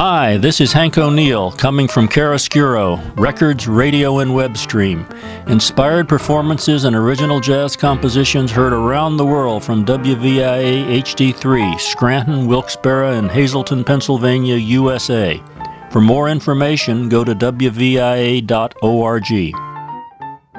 Hi, this is Hank O'Neill, coming from Chiaroscuro, records, radio, and web stream. Inspired performances and original jazz compositions heard around the world from WVIA HD3, Scranton, Wilkes-Barre, and Hazleton, Pennsylvania, USA. For more information, go to WVIA.org.